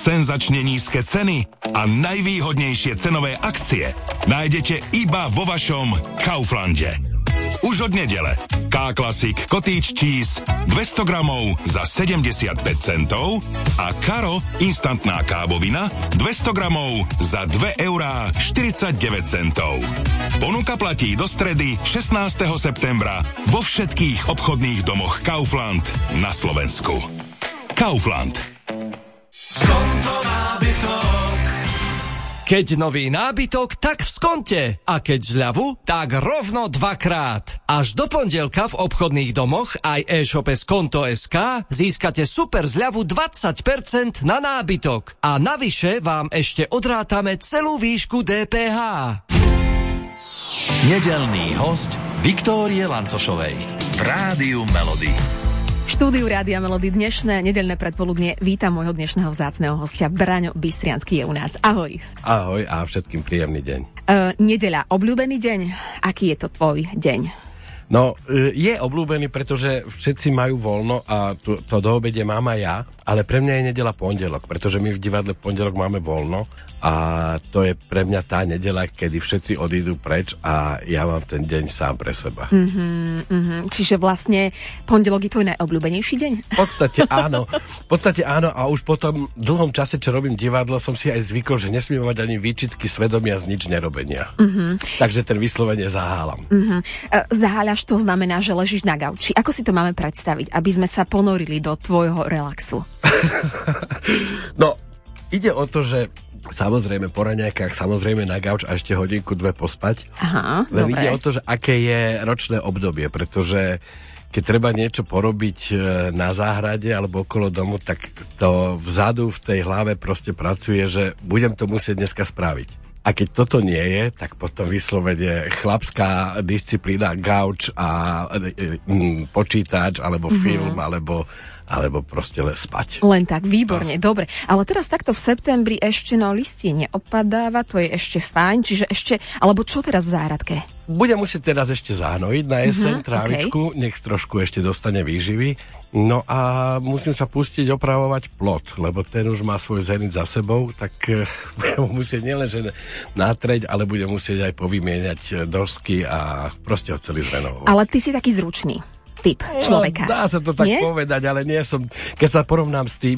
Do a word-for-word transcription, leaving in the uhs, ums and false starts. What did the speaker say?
Senzačne nízke ceny a najvýhodnejšie cenové akcie nájdete iba vo vašom Kauflande. Už od nedele K-Classic Cottage Cheese dvesto gramov za sedemdesiatpäť centov a Karo instantná kávovina dvesto gramov za dve eurá štyridsaťdeväť centov. Ponuka platí do stredy šestnásteho septembra vo všetkých obchodných domoch Kaufland na Slovensku. Kaufland. Skonto nábytok. Keď nový nábytok, tak v Skonte. A keď zľavu, tak rovno dvakrát. Až do pondelka v obchodných domoch aj e-shope Skonto bodka es ká získate super zľavu dvadsať percent na nábytok. A navyše vám ešte odrátame celú výšku dé pé há. Nedeľný host Viktórie Lancošovej v Rádiu Melody. V štúdiu Rádia Melody dnešné nedeľné predpoludnie vítam môjho dnešného vzácneho hostia. Braňo Bystriansky je u nás. Ahoj. Ahoj a všetkým príjemný deň. Uh, nedeľa, obľúbený deň? Aký je to tvoj deň? No, je obľúbený, pretože všetci majú voľno a to, to do obede mám aj ja, ale pre mňa je nedeľa pondelok, pretože my v divadle pondelok máme voľno a to je pre mňa tá nedeľa, kedy všetci odídu preč a ja mám ten deň sám pre seba. Mm-hmm, mm-hmm. Čiže vlastne pondelok je tvoj najobľúbenejší deň? V podstate áno. V podstate áno a už po tom dlhom čase, čo robím divadlo, som si aj zvykol, že nesmiem mať ani výčitky svedomia z nič nerobenia. Mm-hmm. Takže ten vyslovene zahálam. Mm-hmm. Zaháľaš to znamená, že ležíš na gauči. Ako si to máme predstaviť, aby sme sa ponorili do tvojho relaxu? No, ide o to, že samozrejme po raňajkách, samozrejme na gauč a ešte hodinku, dve pospať. Aha, len dobre. Ide o to, že aké je ročné obdobie, pretože keď treba niečo porobiť na záhrade alebo okolo domu, tak to vzadu v tej hlave proste pracuje, že budem to musieť dneska spraviť. A keď toto nie je, tak potom vyslovene chlapská disciplína, gauč a mm, počítač, alebo mm-hmm. film, alebo, alebo proste len spať. Len tak, výborne, no. Dobre. Ale teraz takto v septembri ešte no listie neopadáva, to je ešte fajn, čiže ešte, alebo čo teraz v záhradke? Budem musieť teraz ešte zahnojiť na jeseň mm-hmm, trávičku, okay. Nech trošku ešte dostane výživy. No a musím sa pustiť opravovať plot, lebo ten už má svoj zenit za sebou, tak budem musieť nielenže natreť, ale budem musieť aj povymieňať dosky a proste ho celý zrenovovať. Ale ty si taký zručný typ človeka. No, dá sa to tak nie? povedať, ale nie som, keď sa porovnám s tým,